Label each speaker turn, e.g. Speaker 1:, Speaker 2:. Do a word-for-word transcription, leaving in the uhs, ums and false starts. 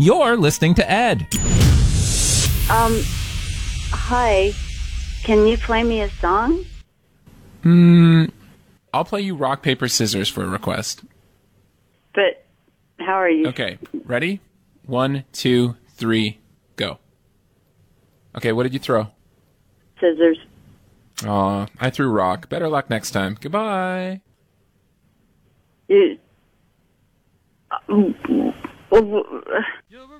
Speaker 1: You're listening to Ed.
Speaker 2: Um, hi. Can you play me a song?
Speaker 3: Hmm. I'll play you rock, paper, scissors for a request.
Speaker 2: But how are you?
Speaker 3: Okay, ready? One, two, three, go. Okay, what did you throw?
Speaker 2: Scissors.
Speaker 3: Aw, I threw rock. Better luck next time. Goodbye.
Speaker 2: You... Uh,